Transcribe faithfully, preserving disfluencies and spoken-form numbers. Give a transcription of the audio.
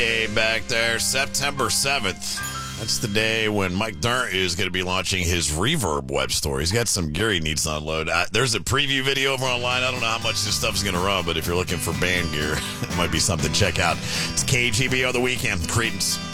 Day back there, September seventh. That's the day when Mike Dirnt is going to be launching his Reverb web store. He's got some gear he needs to unload. Uh, there's a preview video over online. I don't know how much this stuff's going to run, but if you're looking for band gear, it might be something to check out. It's K G B O The Weekend. Credence.